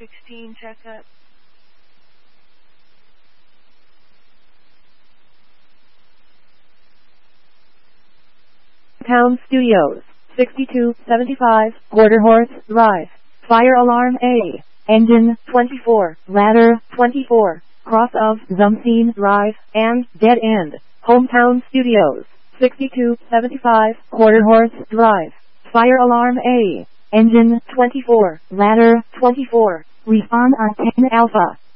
16 checkup. Town Studios, 6275, Quarter Horse Drive. Fire alarm A. Engine 24, ladder 24, cross of Zumsine Drive, and dead end. Hometown Studios, 6275, Quarter Horse Drive. Fire alarm A. Engine 24, ladder 24. Respond on 10 Alpha.